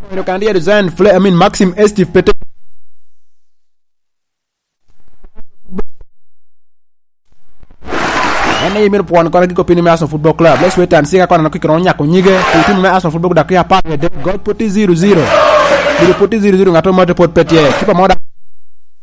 Pero candia design Maxim Steve Pete. Ene email pon ko ko pini Arsenal Football Club. Let's wait and see ka na ko nya ko nyige ko timu Arsenal Football da kia pa de God poti 0-0. Bi poti 0-0 ngato mate pot petie. Kipa moda